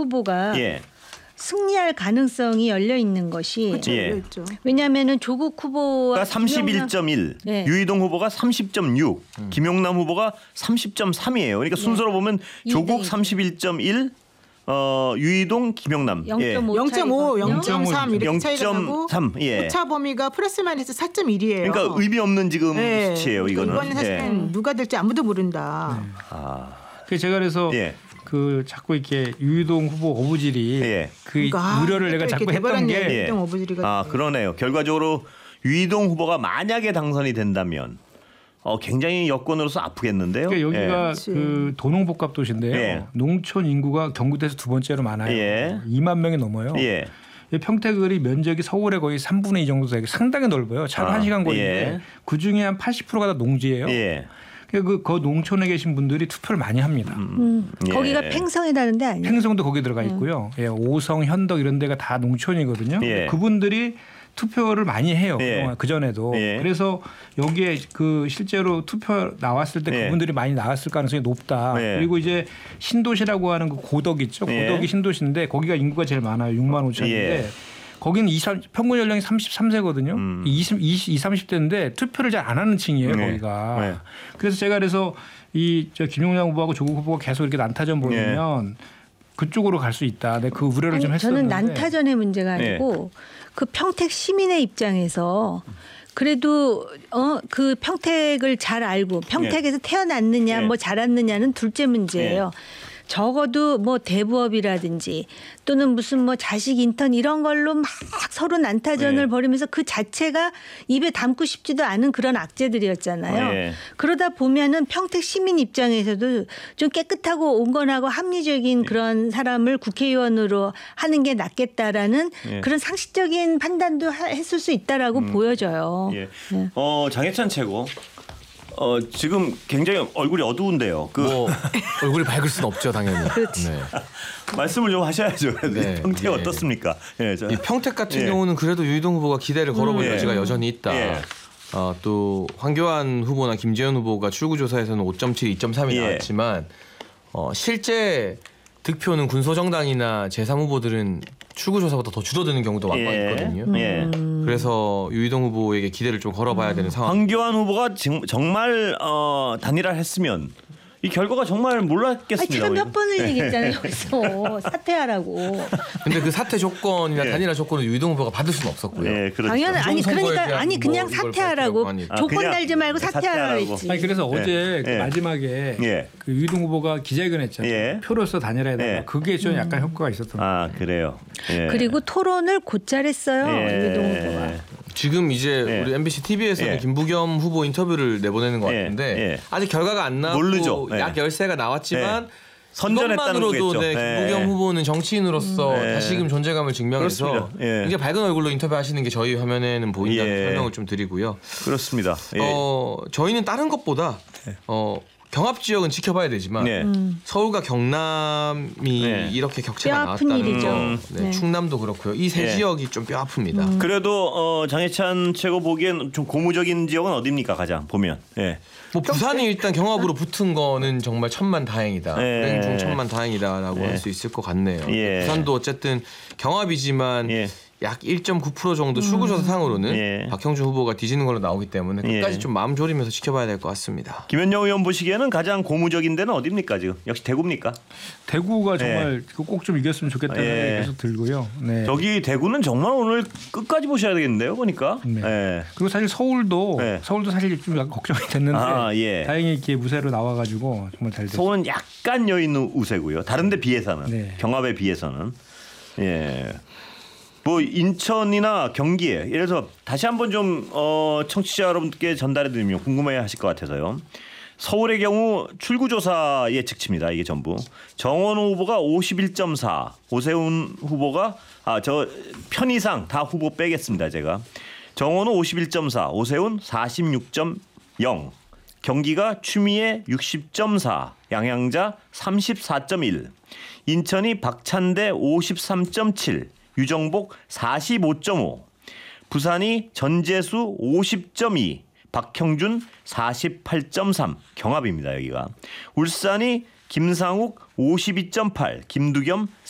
후보가 예. 승리할 가능성이 열려 있는 것이 그렇죠. 예. 왜냐하면은 조국 후보가 31.1, 네. 유이동 후보가 30.6, 김용남 후보가 30.3이에요. 그러니까 순서로 보면 조국 31.1, 유이동, 김용남 0.5, 0.3 이렇게 차이가 나고 0.3 예. 오차 범위가 플러스 마이너스 4.1이에요. 그러니까 의미 없는 지금 수치예요. 이거는. 이번에 사실은 누가 될지 아무도 모른다. 제가 그래서 예. 그 자꾸 이렇게 유이동 후보 어부질이 예. 그 우려를 내가 자꾸 했던 게 그러네요. 결과적으로 유이동 후보가 만약에 당선이 된다면 굉장히 여권으로서 아프겠는데요. 그러니까 여기가 예. 그 도농복합 도시인데요. 예. 농촌 인구가 경기도에서 두 번째로 많아요. 예. 2만 명이 넘어요. 예. 평택을이 면적이 서울의 거의 3분의 2 정도 되게 상당히 넓어요. 차로 1시간 거리인데 예. 그중에 한 80%가 다 농지예요. 예. 그 농촌에 계신 분들이 투표를 많이 합니다. 예. 거기가 팽성이라는 데 아니에요? 팽성도 거기 들어가 있고요. 예, 오성, 현덕 이런 데가 다 농촌이거든요. 예. 그분들이 투표를 많이 해요. 예. 그 전에도. 예. 그래서 여기에 그 실제로 투표 나왔을 때 예. 그분들이 많이 나왔을 가능성이 높다. 예. 그리고 이제 신도시라고 하는 그 고덕 있죠. 예. 고덕이 신도시인데 거기가 인구가 제일 많아요. 6만 5천인데 예. 거기는 평균 연령이 33세거든요. 20, 30대인데 투표를 잘 안 하는 층이에요. 네. 거기가. 네. 그래서 제가 그래서 김용남 후보하고 조국 후보가 계속 이렇게 난타전 벌이면 그쪽으로 갈 수 있다. 내가 그 우려를 좀 했었는데. 저는 난타전의 문제가 아니고 그 평택 시민의 입장에서 그래도 그 평택을 잘 알고 평택에서 태어났느냐 뭐 자랐느냐는 둘째 문제예요. 적어도 뭐 대부업이라든지 또는 무슨 뭐 자식 인턴 이런 걸로 막 서로 난타전을 벌이면서 그 자체가 입에 담고 싶지도 않은 그런 악재들이었잖아요. 그러다 보면은 평택 시민 입장에서도 좀 깨끗하고 온건하고 합리적인 그런 사람을 국회의원으로 하는 게 낫겠다라는 그런 상식적인 판단도 했을 수 있다라고 보여져요. 예. 장해찬 최고. 지금 굉장히 얼굴이 어두운데요. 뭐 얼굴이 밝을 수는 없죠, 당연히. 그렇지. 네. 말씀을 좀 하셔야죠. 네. 평택 예. 어떻습니까? 예, 이 평택 같은 경우는 그래도 유이동 후보가 기대를 걸어볼 여지가 여전히 있다. 또 황교안 후보나 김재현 후보가 출구조사에서는 5.7, 2.3이 나왔지만 실제 득표는 군소정당이나 제3후보들은 출구조사보다 더 줄어드는 경우도 많거든요. 그래서 유이동 후보에게 기대를 좀 걸어봐야 되는 상황. 황교안 후보가 정말 단일화를 했으면 이 결과가 정말 몰랐겠습니다. 제가 몇 번을 얘기했잖아요. 여기서 사퇴하라고. 근데 그 사퇴 조건이나 단일화 조건을 유이동 후보가 받을 수는 없었고요. 그렇죠. 당연히 그러니까 그냥 사퇴하라고 조건 그냥 달지 말고 사퇴하라고 했지. 그래서 어제 그 마지막에 그 유이동 후보가 기자회견했잖아요. 표로서 단일화해달라. 그게 좀 약간 효과가 있었던 거예요. 그래요. 그리고 토론을 곧잘 했어요. 유이동 후보가. 지금 이제 우리 MBC TV에서는 김부겸 후보 인터뷰를 내보내는 것 같은데 아직 결과가 안 나오고 모르죠. 약 열세가 나왔지만 선전했다는 그것만으로도 거겠죠. 김부겸 후보는 정치인으로서 다시금 존재감을 증명해서 이제 밝은 얼굴로 인터뷰하시는 게 저희 화면에는 보인다는 설명을 좀 드리고요. 그렇습니다. 저희는 다른 것보다 경합 지역은 지켜봐야 되지만 서울과 경남이 이렇게 격차가 나왔다는 거, 충남도 그렇고요. 이 세 지역이 좀 뼈 아픕니다. 그래도 장해찬 최고 보기엔 좀 고무적인 지역은 어디입니까 가장 보면? 뭐 부산이 일단 경합으로 붙은 거는 정말 천만다행이다. 불행 중 천만다행이다라고 할 수 있을 것 같네요. 부산도 어쨌든 경합이지만 약 1.9% 정도 출구조사 상으로는 박형준 후보가 뒤지는 걸로 나오기 때문에 끝까지 좀 마음 졸이면서 지켜봐야 될 것 같습니다. 김현영 의원 보시기에는 가장 고무적인 데는 어디입니까 지금? 역시 대구입니까? 대구가 정말 꼭 좀 이겼으면 좋겠다는 생각이 계속 들고요. 저기 대구는 정말 오늘 끝까지 보셔야 되겠는데요, 보니까. 그리고 사실 서울도 사실 좀 약간 걱정이 됐는데 다행히 이렇게 무세로 나와가지고 정말 잘 됐어요. 서울은 약간 여인 우세고요. 다른데 비해서는 경합에 비해서는. 뭐 인천이나 경기에 예를 들어서 다시 한번 좀 청취자 여러분께 전달해드리면 궁금해하실 것 같아서요. 서울의 경우 출구조사 예측치입니다. 이게 전부. 정원호 후보가 51.4, 오세훈 후보가 저 편의상 다 후보 빼겠습니다. 제가. 정원호 51.4, 오세훈 46.0, 경기가 추미애 60.4, 양양자 34.1, 인천이 박찬대 53.7, 유정복 45.5, 부산이 전재수 50.2, 박형준 48.3 경합입니다. 여기가. 울산이 김상욱 52.8, 김두겸